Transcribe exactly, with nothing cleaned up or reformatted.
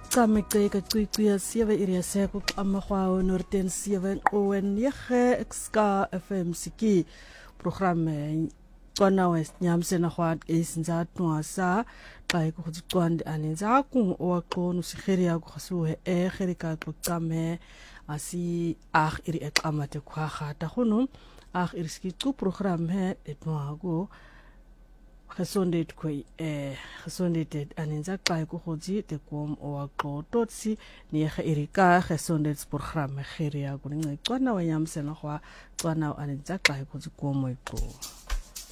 Kamekeka Twitia Siva Iriaseko Amahwa Norten Siva Owen Yege Exka F M Siki Programme Twana West Nyamse na Hwat Esinza Twasa Kai Kutwand Aninza Kung Oakon Sigeria Gasuhe E Gerika Tukame Asi Ach Iri Ekamate Kwaha Tahunum Ach Iriski tu programme Etwago Gesondheid kwe eh gesondheid aninza kai kuhoji te kom oaklo totsi ni erika gesondheidsprogramme geria kuninga tswana wa yamsena kwa tswana aninza kai kuzi komo iko